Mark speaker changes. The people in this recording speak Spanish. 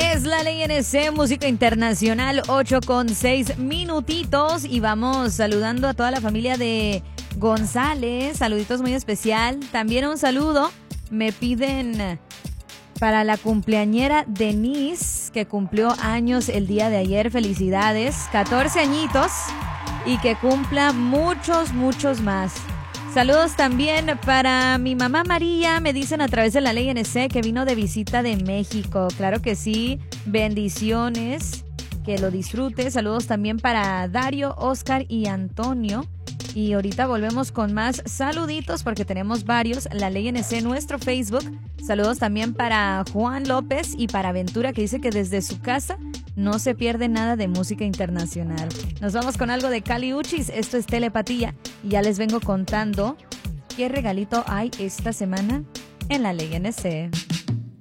Speaker 1: Es la ley NC, música internacional, 8:06 y vamos saludando a toda la familia de González, saluditos muy especial. También un saludo me piden para la cumpleañera Denise, que cumplió años el día de ayer. Felicidades, 14 añitos y que cumpla muchos más. Saludos también para mi mamá María, me dicen a través de la ley NC que vino de visita de México. Claro que sí, bendiciones, que lo disfrute. Saludos también para Dario, Oscar y Antonio. Y ahorita volvemos con más saluditos porque tenemos varios. La ley NC, nuestro Facebook. Saludos también para Juan López y para Ventura, que dice que desde su casa no se pierde nada de música internacional. Nos vamos con algo de Kali Uchis. Esto es Telepatía y ya les vengo contando qué regalito hay esta semana en la ley NC.